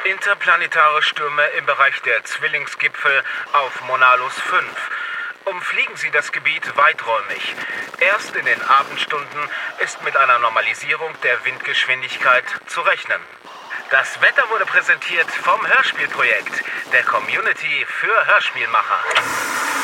Interplanetare Stürme im Bereich der Zwillingsgipfel auf Monalus 5. Umfliegen Sie das Gebiet weiträumig. Erst in den Abendstunden ist mit einer Normalisierung der Windgeschwindigkeit zu rechnen. Das Wetter wurde präsentiert vom Hörspielprojekt, der Community für Hörspielmacher.